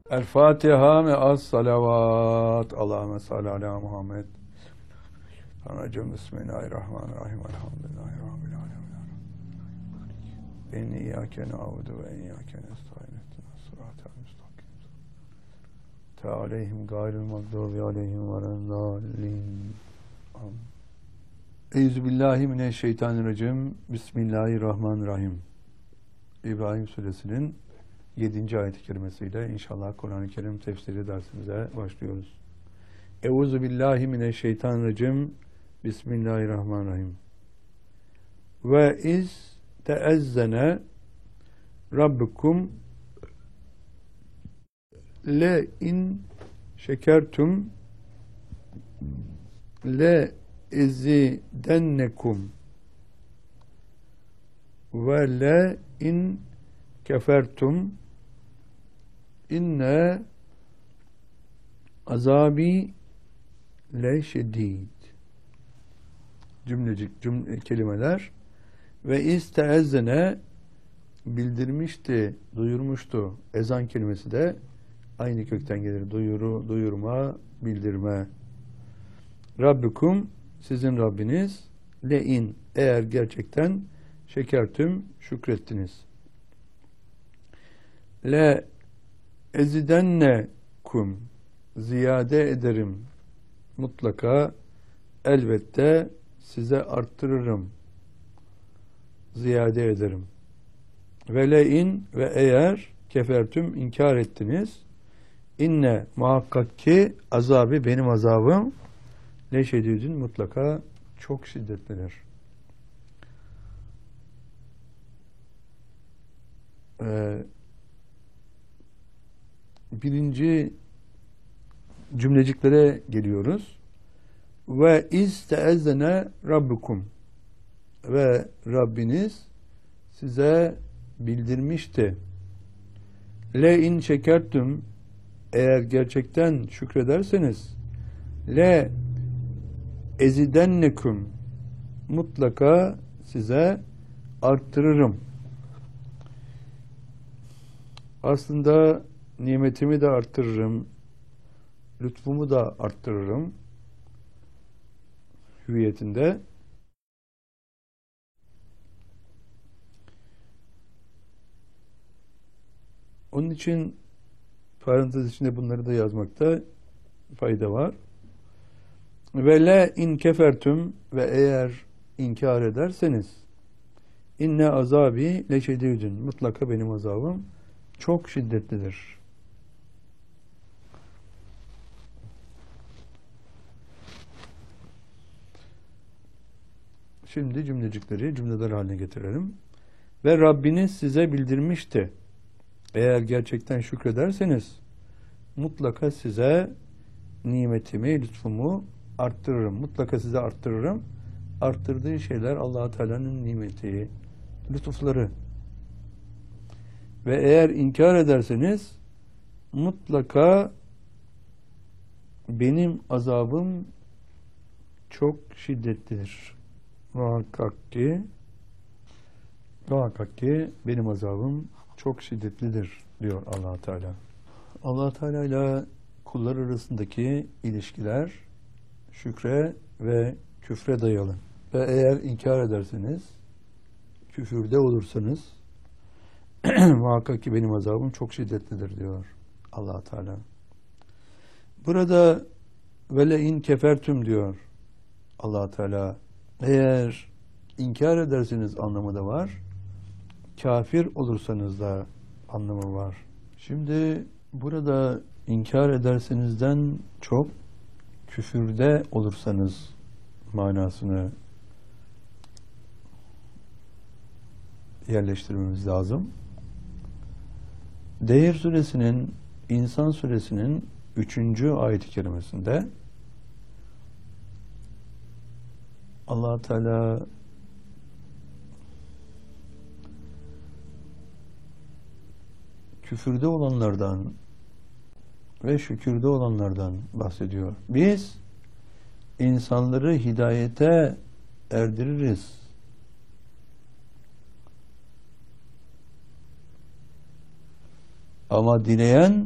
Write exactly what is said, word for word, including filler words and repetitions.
El Fatiha ve as salavat. Allahümme salli ala Muhammed. Anacığım Bismillahirrahmanirrahim. Elhamdülillahi Rabbil alemin. İnni iyyâke na'budu ve iyyâke nestaîn. İhdinas sıratal müstakim. Ta aleyhim gayril mağdûbi aleyhim veleddâllîn. Amin. Euzubillahimineşşeytanirracim. Bismillahirrahmanirrahim. İbrahim Suresinin yedinci ayet-i kerimesiyle inşallah Kur'an-ı Kerim tefsiri dersimize başlıyoruz. Euzubillahimineşşeytanirracim. Bismillahirrahmanirrahim. Ve iz teezzene rabbukum le in şekertum le izidennekum ve le in kefertum inne azabi le şedid. Cümlecik cümle, kelimeler. Ve isteezzene bildirmişti, duyurmuştu. Ezan kelimesi de aynı kökten gelir. Duyuru, duyurma, bildirme. Rabbukum, sizin Rabbiniz, le'in, eğer gerçekten şekertüm, şükrettiniz. Le ezidennekum, ziyade ederim. Mutlaka, elbette size arttırırım. Ziyade ederim. Ve le'in ve eğer kefertüm inkar ettiniz. İnne muhakkak ki azabı benim azabım leşedidin mutlaka çok şiddetlidir. Ee, birinci cümleciklere geliyoruz. Ve iz teezzene rabbukum ve Rabbiniz size bildirmişti. Le in şekertüm eğer gerçekten şükrederseniz le ezidennekum mutlaka size arttırırım. Aslında nimetimi de arttırırım, lütfumu da arttırırım hüviyetinde. Onun için parantez içinde bunları da yazmakta fayda var. Ve le in kefertüm ve eğer inkar ederseniz inne azabi leşedidün mutlaka benim azabım çok şiddetlidir. Şimdi cümlecikleri cümleler haline getirelim. Ve Rabbiniz size bildirmişti. Eğer gerçekten şükrederseniz mutlaka size nimetimi, lütfumu arttırırım. Mutlaka size arttırırım. Arttırdığı şeyler Allah-u Teala'nın nimeti, lütufları. Ve eğer inkar ederseniz mutlaka benim azabım çok şiddetlidir. Muhakkak ki muhakkak ki benim azabım çok şiddetlidir diyor Allah Teala. Allah Teala ile kullar arasındaki ilişkiler şükre ve küfre dayalı. Ve eğer inkar ederseniz, küfürde olursanız muhakkak ki benim azabım çok şiddetlidir diyor Allah Teala. Burada vele in kefertüm diyor Allah Teala. Eğer inkar ederseniz anlamı da var. Kafir olursanız da anlamı var. Şimdi burada inkar edersenizden çok küfürde olursanız manasını yerleştirmemiz lazım. Değer suresinin, İnsan suresinin üçüncü ayet-i kerimesinde Allah Teala küfürde olanlardan ve şükürde olanlardan bahsediyor. Biz insanları hidayete erdiririz. Ama dileyen